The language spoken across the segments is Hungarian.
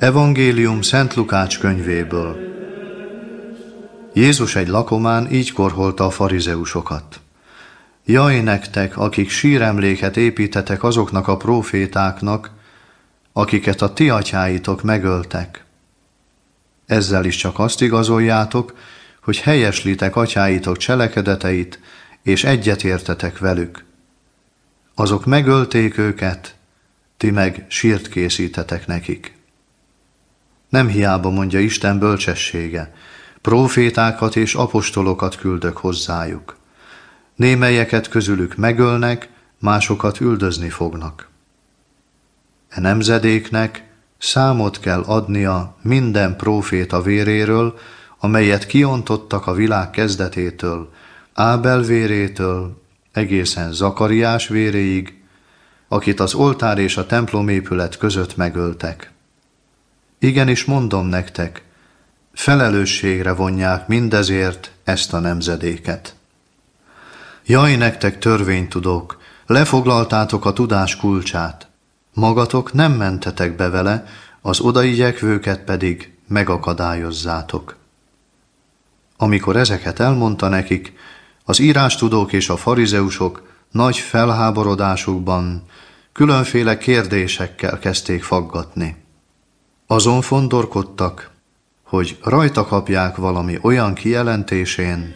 Evangélium Szent Lukács könyvéből. Jézus egy lakomán így korholta a farizeusokat. Jaj nektek, akik síremléket építetek azoknak a prófétáknak, akiket a ti atyáitok megöltek. Ezzel is csak azt igazoljátok, hogy helyeslitek atyáitok cselekedeteit, és egyetértetek velük. Azok megölték őket, ti meg sírt készítetek nekik. Nem hiába mondja Isten bölcsessége, prófétákat és apostolokat küldök hozzájuk. Némelyeket közülük megölnek, másokat üldözni fognak. E nemzedéknek számot kell adnia minden próféta véréről, amelyet kiontottak a világ kezdetétől, Ábel vérétől egészen Zakariás véréig, akit az oltár és a templomépület között megöltek. Igenis mondom nektek, felelősségre vonják mindezért ezt a nemzedéket. Jaj nektek, törvénytudók, lefoglaltátok a tudás kulcsát, magatok nem mentetek be vele, az odaigyekvőket pedig megakadályozzátok. Amikor ezeket elmondta nekik, az írástudók és a farizeusok nagy felháborodásukban különféle kérdésekkel kezdték faggatni. Azon fondorkodtak, hogy rajta kapják valami olyan kijelentésén,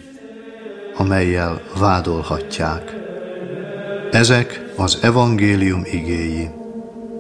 amellyel vádolhatják. Ezek az evangélium igéi.